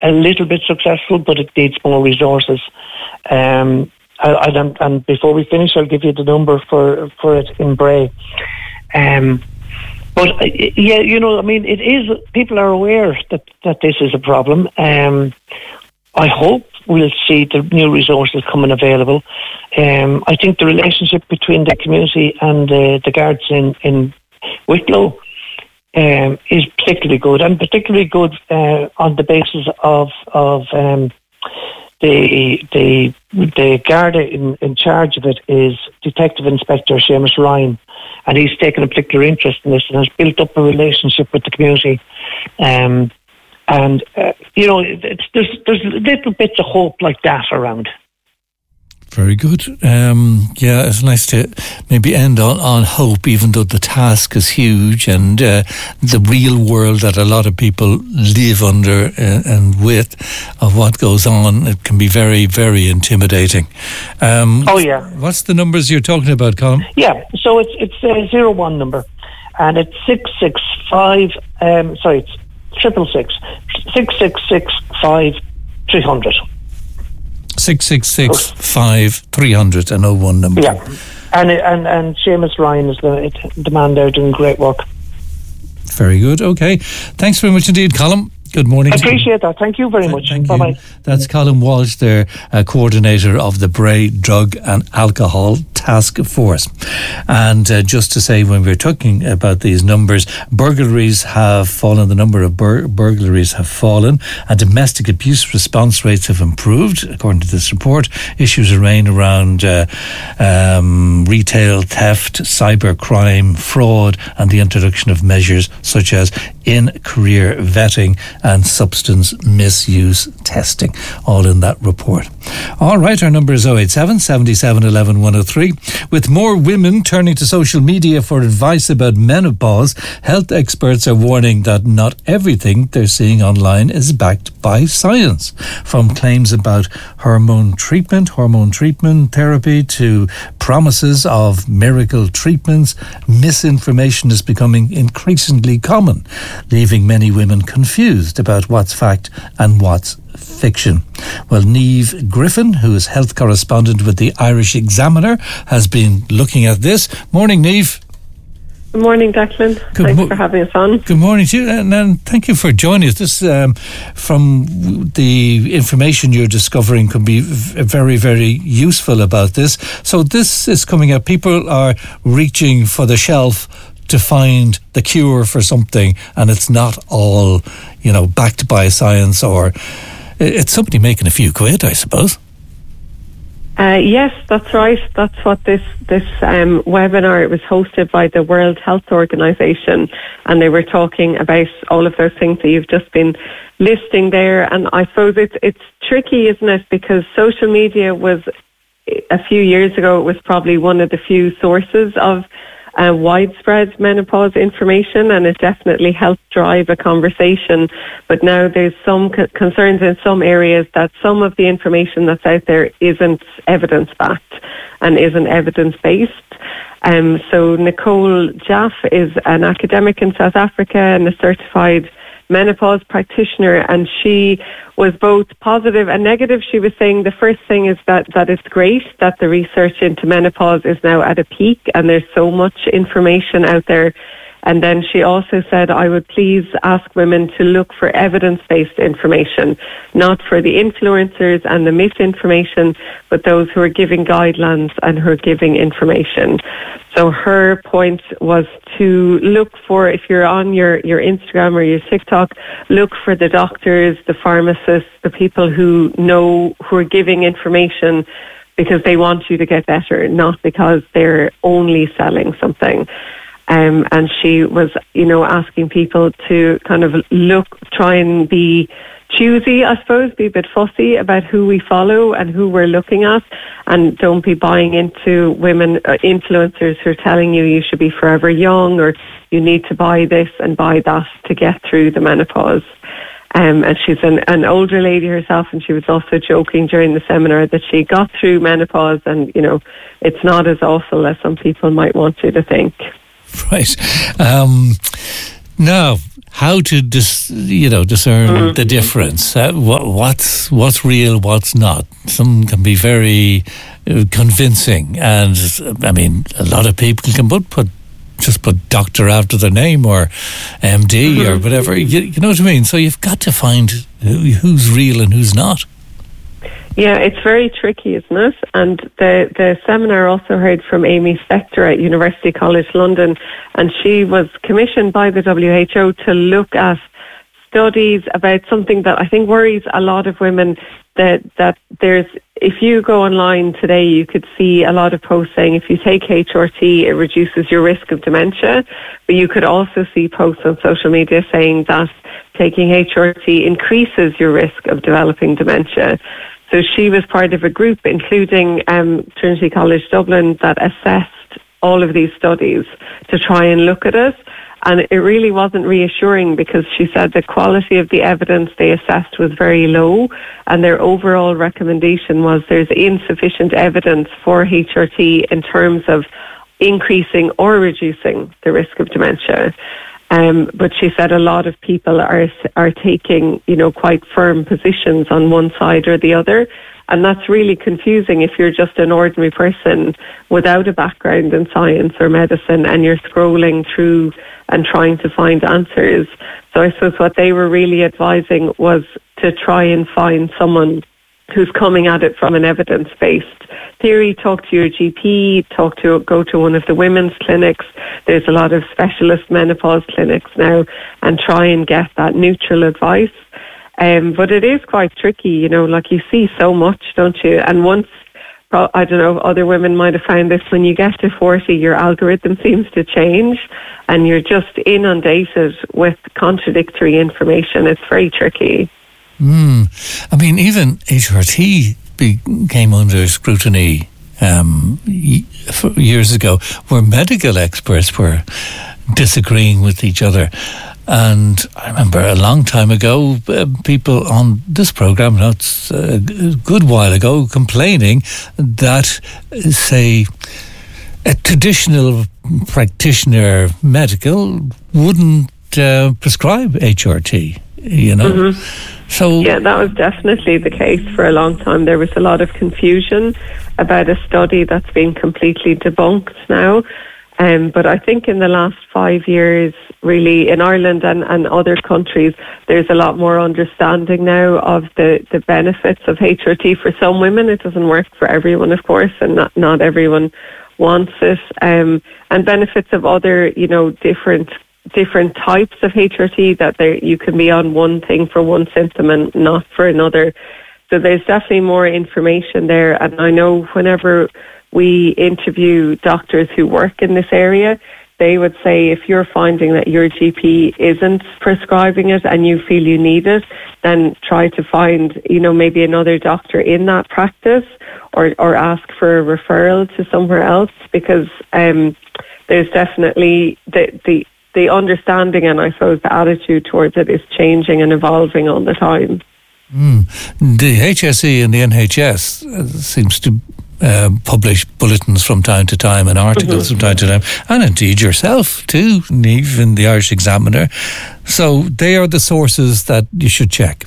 a little bit successful, but it needs more resources. And before we finish, I'll give you the number for it in Bray. But yeah, it is. People are aware that this is a problem. I hope we'll see the new resources coming available. I think the relationship between the community and the guards in Wicklow is particularly good, and particularly good on the basis of the guard in charge of it is Detective Inspector Seamus Ryan, and he's taken a particular interest in this and has built up a relationship with the community. There's little bits of hope like that around. Very good. It's nice to maybe end on hope, even though the task is huge and the real world that a lot of people live under and with of what goes on, it can be very, very intimidating. What's the numbers you're talking about, Colin? Yeah, so it's a 01 number, and it's 665. It's 666 666 300. 666 5300 and 01 number. Yeah, and Seamus Ryan is the man there doing great work. Very good. Okay, thanks very much indeed, Colin. Good morning. I appreciate that. Thank you very much. Bye-bye. That's Colin Walsh there, coordinator of the Bray Drug and Alcohol Task Force. And just to say, when we're talking about these numbers, burglaries have fallen, the number of burglaries have fallen, and domestic abuse response rates have improved, according to this report. Issues remain around retail theft, cyber crime, fraud, and the introduction of measures such as in-career vetting and substance misuse testing, all in that report. All right, our number is 087 77 11 103. With more women turning to social media for advice about menopause, health experts are warning that not everything they're seeing online is backed by science. From claims about hormone treatment therapy, to promises of miracle treatments, misinformation is becoming increasingly common, leaving many women confused about what's fact and what's fiction. Well, Niamh Griffin, who is health correspondent with the Irish Examiner, has been looking at this. Morning, Niamh. Good morning, Declan. Thanks for having us on. Good morning to you, and thank you for joining us. This, from the information you're discovering, can be very, very useful about this. So this is coming up. People are reaching for the shelf to find the cure for something, and it's not all, backed by science, or it's somebody making a few quid, I suppose. Yes, that's right. That's what this webinar, it was hosted by the World Health Organization, and they were talking about all of those things that you've just been listing there. And I suppose it's tricky, isn't it? Because social media was, a few years ago, it was probably one of the few sources of widespread menopause information, and it definitely helped drive a conversation. But now there's some concerns in some areas that some of the information that's out there isn't evidence-backed and isn't evidence-based. So Nicole Jaff is an academic in South Africa and a certified menopause practitioner, and she was both positive and negative. She was saying the first thing is that it's great that the research into menopause is now at a peak and there's so much information out there. And then she also said, I would please ask women to look for evidence-based information, not for the influencers and the misinformation, but those who are giving guidelines and who are giving information. So her point was to look for, if you're on your Instagram or your TikTok, look for the doctors, the pharmacists, the people who know, who are giving information because they want you to get better, not because they're only selling something. And she was, asking people to kind of try and be choosy, I suppose, be a bit fussy about who we follow and who we're looking at, and don't be buying into women influencers who are telling you should be forever young or you need to buy this and buy that to get through the menopause. And she's an older lady herself, and she was also joking during the seminar that she got through menopause and, it's not as awful as some people might want you to think. Right. Now, how to discern the difference? What's real, what's not? Some can be very convincing, and I mean, a lot of people can put doctor after their name or MD or whatever. You know what I mean? So you've got to find who's real and who's not. Yeah, it's very tricky, isn't it? And the seminar also heard from Amy Spector at University College London, and she was commissioned by the WHO to look at studies about something that I think worries a lot of women, that there's, if you go online today, you could see a lot of posts saying if you take HRT, it reduces your risk of dementia. But you could also see posts on social media saying that taking HRT increases your risk of developing dementia. So she was part of a group, including Trinity College Dublin, that assessed all of these studies to try and look at it. And it really wasn't reassuring, because she said the quality of the evidence they assessed was very low, and their overall recommendation was there's insufficient evidence for HRT in terms of increasing or reducing the risk of dementia. But she said a lot of people are taking, quite firm positions on one side or the other. And that's really confusing if you're just an ordinary person without a background in science or medicine, and you're scrolling through and trying to find answers. So I suppose what they were really advising was to try and find someone who's coming at it from an evidence-based theory. Talk to your GP, go to one of the women's clinics. There's a lot of specialist menopause clinics now, and try and get that neutral advice. But it is quite tricky, like you see so much, don't you? And once, I don't know, other women might have found this, when you get to 40, your algorithm seems to change and you're just inundated with contradictory information. It's very tricky. I mean, even HRT came under scrutiny years ago, where medical experts were disagreeing with each other. And I remember a long time ago, people on this programme, not a good while ago, complaining that, say, a traditional practitioner medical wouldn't prescribe HRT, So yeah, that was definitely the case for a long time. There was a lot of confusion about a study that's been completely debunked now. But I think in the last 5 years, really, in Ireland and other countries, there's a lot more understanding now of the benefits of HRT for some women. It doesn't work for everyone, of course, and not everyone wants it. And benefits of other, different types of HRT, that you can be on one thing for one symptom and not for another. So there's definitely more information there. And I know whenever we interview doctors who work in this area, they would say if you're finding that your GP isn't prescribing it and you feel you need it, then try to find, maybe another doctor in that practice, or ask for a referral to somewhere else, because there's definitely the understanding, and I suppose the attitude towards it, is changing and evolving all the time. The HSE and the NHS seems to publish bulletins from time to time and articles from time to time, and indeed yourself too, Niamh, in the Irish Examiner. So they are the sources that you should check.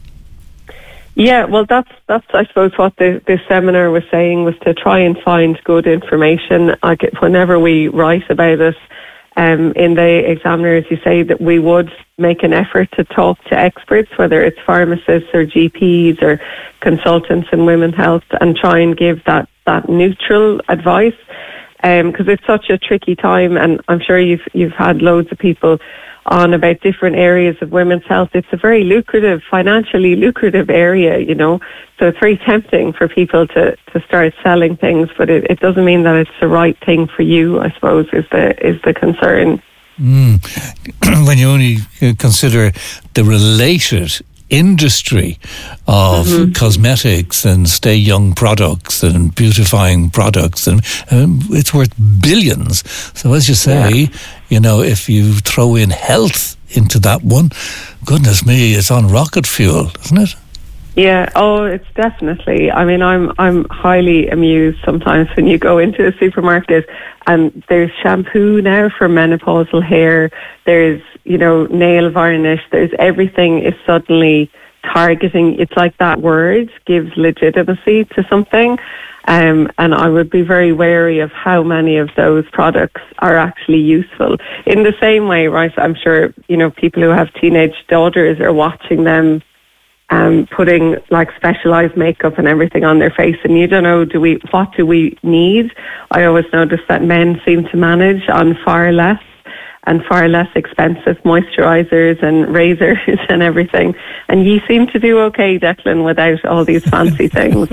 Yeah, well, that's I suppose what this seminar was saying, was to try and find good information. Whenever we write about it in the Examiner, as you say, that we would make an effort to talk to experts, whether it's pharmacists or GPs or consultants in women's health, and try and give that neutral advice, because it's such a tricky time. And I'm sure you've had loads of people on about different areas of women's health. It's a very financially lucrative area, so it's very tempting for people to start selling things, but it doesn't mean that it's the right thing for you, I suppose, is the concern. When you only consider the related industry of cosmetics and stay young products and beautifying products, and it's worth billions. So as you say, if you throw in health into that one, goodness me, it's on rocket fuel, isn't it? Yeah, it's definitely. I mean, I'm highly amused sometimes when you go into a supermarket and there's shampoo now for menopausal hair. There's nail varnish. There's everything is suddenly targeting. It's like that word gives legitimacy to something. And I would be very wary of how many of those products are actually useful. In the same way, right, I'm sure, people who have teenage daughters are watching them putting like specialised makeup and everything on their face, and you don't know, what do we need? I always notice that men seem to manage on far less expensive moisturisers and razors and everything. And you seem to do okay, Declan, without all these fancy things.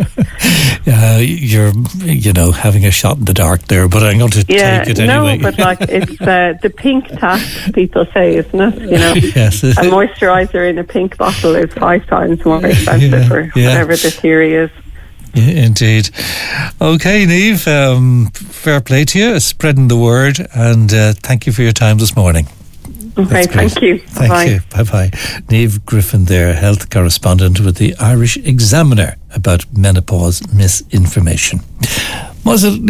You're, having a shot in the dark there, but I'm going to take it anyway. No, but it's the pink tax, people say, isn't it? Yes. A moisturiser in a pink bottle is 5 times more expensive, or whatever the theory is. Yeah, indeed. Okay, Niamh, fair play to you, spreading the word, and thank you for your time this morning. Okay, thank you. Thank you. Bye-bye. Niamh Griffin there, health correspondent with the Irish Examiner about menopause misinformation. Was it,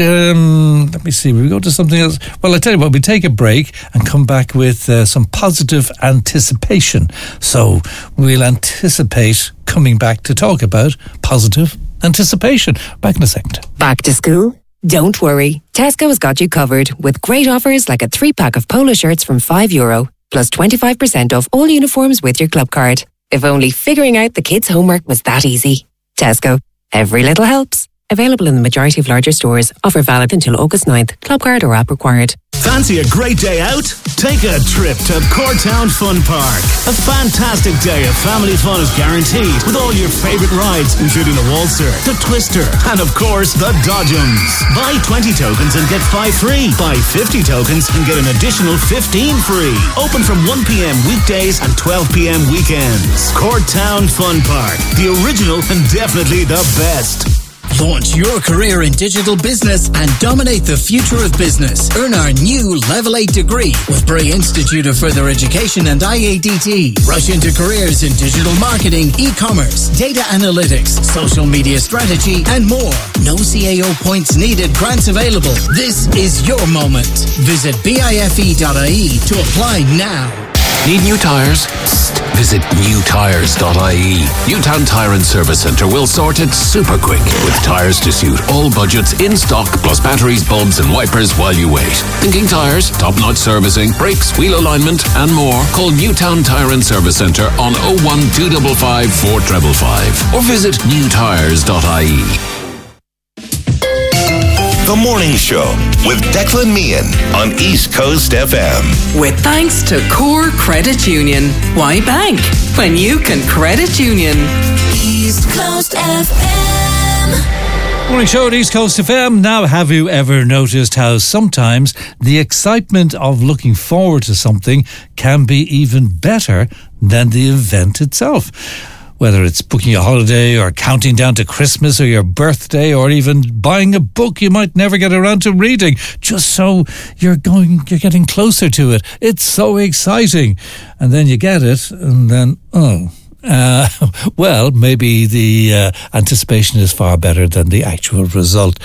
let me see, we go to something else? Well, I tell you what, we take a break and come back with some positive anticipation. So we'll anticipate coming back to talk about positive anticipation. Back in a second. Back to school? Don't worry. Tesco has got you covered with great offers like a 3-pack of polo shirts from €5, plus 25% off all uniforms with your club card. If only figuring out the kids' homework was that easy. Tesco. Every little helps. Available in the majority of larger stores. Offer valid until August 9th. Club card or app required. Fancy a great day out? Take a trip to Courtown Fun Park. A fantastic day of family fun is guaranteed with all your favourite rides, including the Waltzer, the Twister, and of course the Dodgems. Buy 20 tokens and get 5 free. Buy 50 tokens and get an additional 15 free. Open from 1 p.m. weekdays and 12 p.m. weekends. Courtown Fun Park. The original and definitely the best. Launch your career in digital business and dominate the future of business. Earn our new Level 8 degree with Bray Institute of Further Education and IADT. Rush into careers in digital marketing, e-commerce, data analytics, social media strategy, and more. No CAO points needed. Grants available. This is your moment. Visit bife.ie to apply now. Need new tyres? Visit newtyres.ie. Newtown Tyre and Service Centre will sort it super quick with tyres to suit all budgets in stock, plus batteries, bulbs and wipers while you wait. Thinking tyres, top-notch servicing, brakes, wheel alignment and more? Call Newtown Tyre and Service Centre on 01255 4555 or visit newtyres.ie. The Morning Show with Declan Meehan on East Coast FM. With thanks to Core Credit Union. Why bank when you can credit union? East Coast FM. Morning Show at East Coast FM. Now, have you ever noticed how sometimes the excitement of looking forward to something can be even better than the event itself? Whether it's booking a holiday or counting down to Christmas or your birthday or even buying a book you might never get around to reading, just so you're getting closer to it. It's so exciting. And then you get it and then, well, maybe the anticipation is far better than the actual result.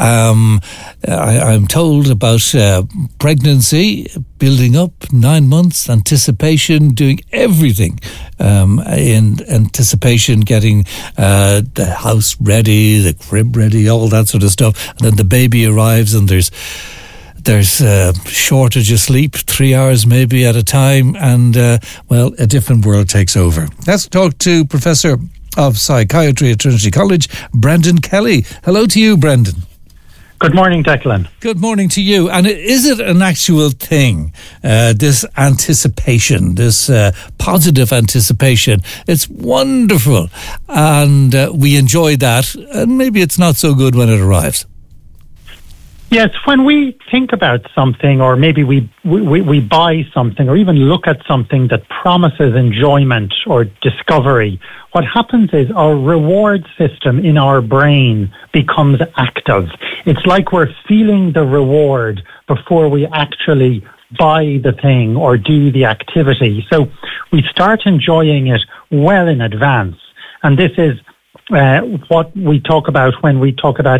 I'm told about pregnancy, building up 9 months, anticipation, doing everything in anticipation, getting the house ready, the crib ready, all that sort of stuff. And then the baby arrives and there's shortage of sleep, 3 hours maybe at a time, and a different world takes over. Let's talk to Professor of Psychiatry at Trinity College, Brendan Kelly. Hello to you, Brendan. Good morning, Declan. Good morning to you. And is it an actual thing, this anticipation, this positive anticipation? It's wonderful, and we enjoy that, and maybe it's not so good when it arrives. Yes, when we think about something, or maybe we buy something, or even look at something that promises enjoyment or discovery, what happens is our reward system in our brain becomes active. It's like we're feeling the reward before we actually buy the thing or do the activity. So we start enjoying it well in advance. And this is what we talk about when we talk about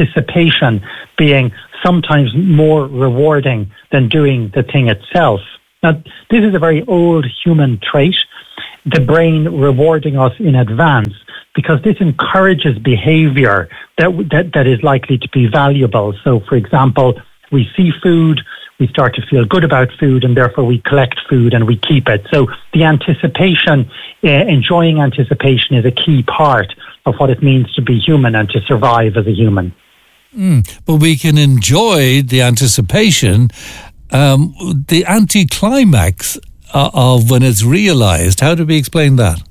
anticipation being sometimes more rewarding than doing the thing itself. Now, this is a very old human trait, the brain rewarding us in advance, because this encourages behavior that is likely to be valuable. So, for example, we see food, we start to feel good about food, and therefore we collect food and we keep it. So the anticipation, enjoying anticipation, is a key part of what it means to be human and to survive as a human. But we can enjoy the anticipation, the anticlimax of when it's realised. How do we explain that?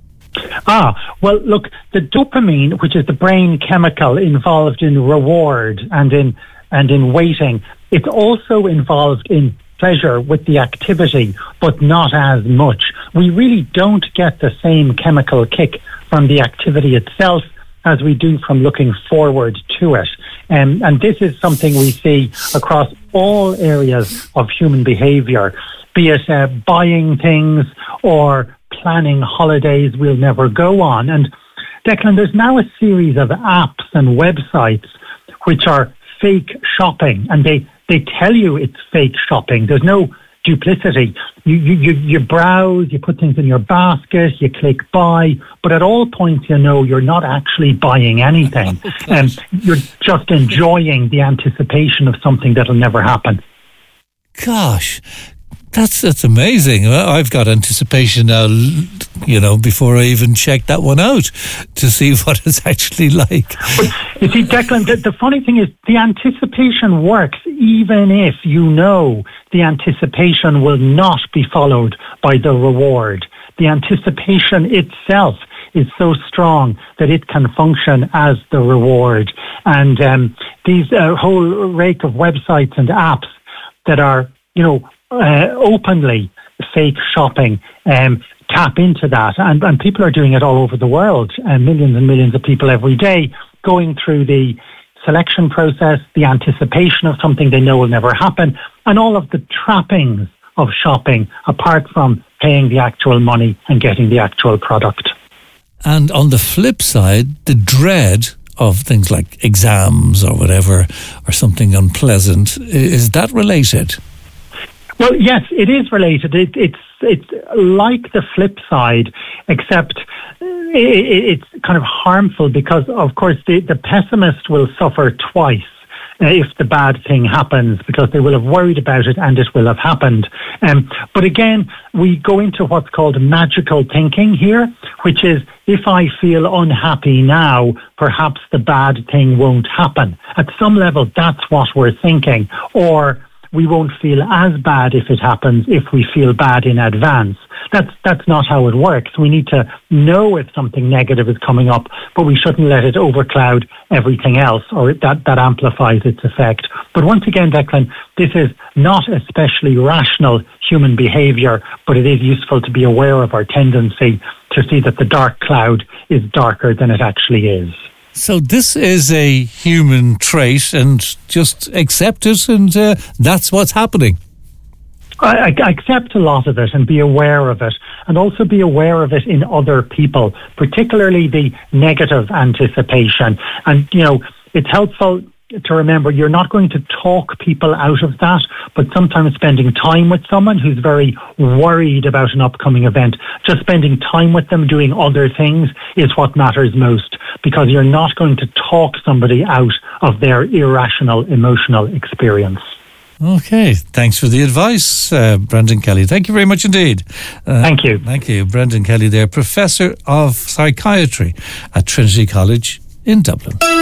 Well, look, the dopamine, which is the brain chemical involved in reward and in waiting, it's also involved in pleasure with the activity, but not as much. We really don't get the same chemical kick from the activity itself as we do from looking forward to it. And this is something we see across all areas of human behaviour, be it buying things or planning holidays we'll never go on. And Declan, there's now a series of apps and websites which are fake shopping, and they tell you it's fake shopping. There's no duplicity. You browse, you put things in your basket, you click buy, but at all points you know you're not actually buying anything. And you're just enjoying the anticipation of something that'll never happen. Gosh, that's amazing. Well, I've got anticipation now, before I even check that one out to see what it's actually like. But you see, Declan, the funny thing is the anticipation works even if you know the anticipation will not be followed by the reward. The anticipation itself is so strong that it can function as the reward. And these whole rake of websites and apps that are, openly fake shopping, tap into that. And people are doing it all over the world. Millions and millions of people every day going through the selection process, the anticipation of something they know will never happen, and all of the trappings of shopping, apart from paying the actual money and getting the actual product. And on the flip side, the dread of things like exams or whatever, or something unpleasant, is that related? Well, yes, it is related. It's like the flip side, except it's kind of harmful because, of course, the pessimist will suffer twice if the bad thing happens, because they will have worried about it and it will have happened. But again, we go into what's called magical thinking here, which is if I feel unhappy now, perhaps the bad thing won't happen. At some level, that's what we're thinking. Or we won't feel as bad if it happens if we feel bad in advance. That's not how it works. We need to know if something negative is coming up, but we shouldn't let it overcloud everything else, or that amplifies its effect. But once again, Declan, this is not especially rational human behaviour, but it is useful to be aware of our tendency to see that the dark cloud is darker than it actually is. So this is a human trait, and just accept it, and that's what's happening. I accept a lot of it and be aware of it, and also be aware of it in other people, particularly the negative anticipation. And, it's helpful to remember you're not going to talk people out of that, but sometimes spending time with someone who's very worried about an upcoming event, just spending time with them doing other things is what matters most, because you're not going to talk somebody out of their irrational emotional experience. Okay, thanks for the advice, Brendan Kelly. Thank you very much indeed. Thank you. Thank you. Brendan Kelly there, Professor of Psychiatry at Trinity College in Dublin.